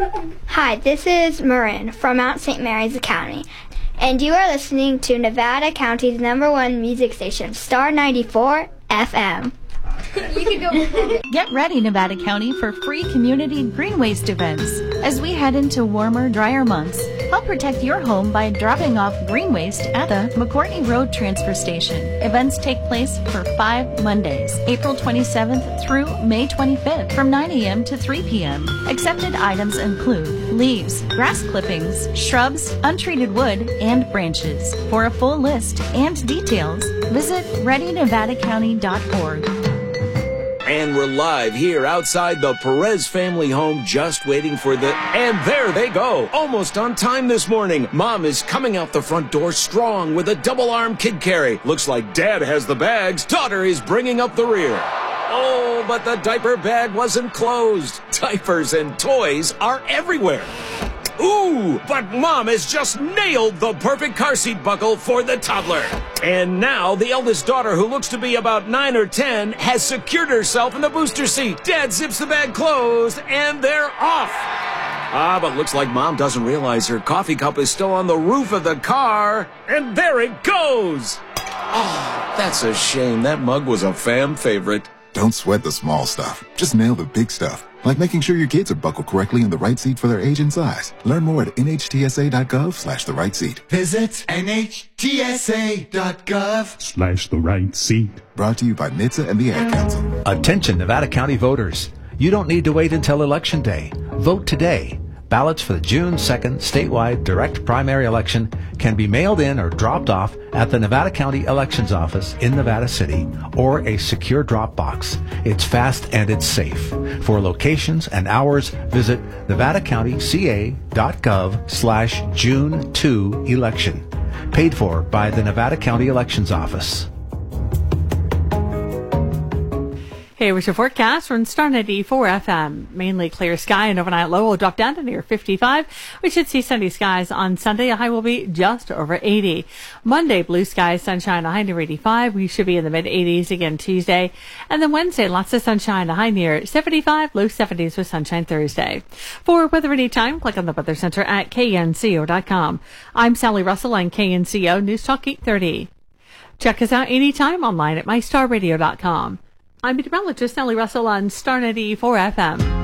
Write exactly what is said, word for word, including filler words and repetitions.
Hi, this is Marin from Mount Saint Mary's Academy, and you are listening to Nevada County's number one music station, Star ninety-four F M. You can go. Get ready, Nevada County, for free community green waste events. As we head into warmer, drier months, help protect your home by dropping off green waste at the McCourtney Road Transfer Station. Events take place for five Mondays, April twenty-seventh through May twenty-fifth, from nine a.m. to three p.m. Accepted items include leaves, grass clippings, shrubs, untreated wood, and branches. For a full list and details, visit ready nevada county dot org. And we're live here outside the Perez family home, just waiting for the... And there they go, almost on time this morning. Mom is coming out the front door strong with a double-arm kid carry. Looks like Dad has the bags. Daughter is bringing up the rear. Oh, but the diaper bag wasn't closed. Diapers and toys are everywhere. Ooh, but Mom has just nailed the perfect car seat buckle for the toddler. And now the eldest daughter, who looks to be about nine or ten, has secured herself in the booster seat. Dad zips the bag closed, and they're off. Ah, but looks like Mom doesn't realize her coffee cup is still on the roof of the car. And there it goes. Oh, that's a shame. That mug was a fam favorite. Don't sweat the small stuff. Just nail the big stuff. Like making sure your kids are buckled correctly in the right seat for their age and size. Learn more at N H T S A dot gov slash the right seat. Visit N H T S A dot gov slash the right seat. Brought to you by N H T S A and the Ad Council. Attention Nevada County voters. You don't need to wait until Election Day. Vote today. Ballots for the June second statewide direct primary election can be mailed in or dropped off at the Nevada County Elections Office in Nevada City or a secure drop box. It's fast and it's safe. For locations and hours, visit nevada county c a dot gov slash June second election. Paid for by the Nevada County Elections Office. Hey, what's your forecast from Star ninety-four F M? Mainly clear sky and overnight low will drop down to near fifty-five. We should see sunny skies on Sunday. A high will be just over eighty. Monday, blue skies, sunshine, a high near eighty-five. We should be in the mid eighties again Tuesday. And then Wednesday, lots of sunshine, a high near seventy-five, low seventies with sunshine Thursday. For weather anytime, click on the Weather Center at K N C O dot com. I'm Sally Russell on K N C O News Talk eight thirty. Check us out anytime online at my star radio dot com. I'm meteorologist Sally Russell on Star ninety-four F M.